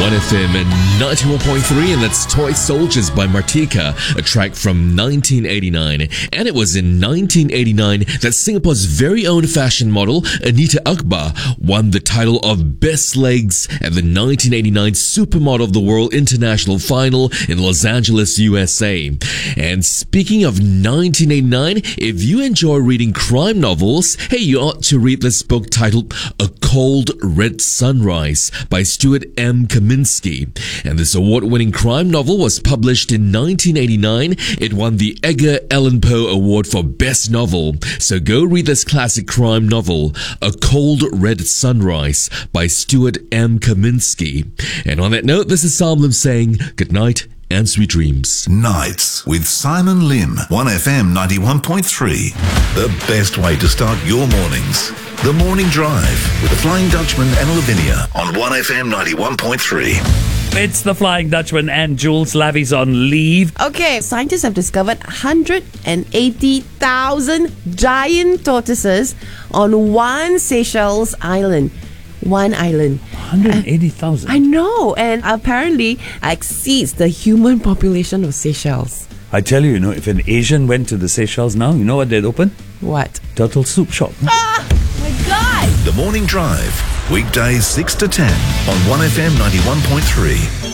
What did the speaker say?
1FM and 91.3, and that's Toy Soldiers by Martika, a track from 1989. And it was in 1989 that Singapore's very own fashion model, Anita Akbar, won the title of Best Legs at the 1989 Supermodel of the World International Final in Los Angeles, USA. And speaking of 1989, if you enjoy reading crime novels, hey, you ought to read this book titled A Cold Red Sunrise by Stuart M. Kaminsky. And this award-winning crime novel was published in 1989. It won the Edgar Allan Poe Award for Best Novel. So go read this classic crime novel, A Cold Red Sunrise by Stuart M. Kaminsky. And on that note, this is Sam Lim saying good night and sweet dreams. Nights with Simon Lim, 1FM 91.3. The best way to start your mornings. The Morning Drive with the Flying Dutchman and Lavinia on 1FM 91.3. It's the Flying Dutchman and Jules Lavi's on leave. Okay, scientists have discovered 180,000 giant tortoises on one Seychelles island. One island. 180,000? I know, and apparently exceeds the human population of Seychelles. I tell you, if an Asian went to the Seychelles now, you know what they'd open? What? Turtle soup shop. Ah! My God! The Morning Drive, weekdays 6 to 10 on 1FM 91.3.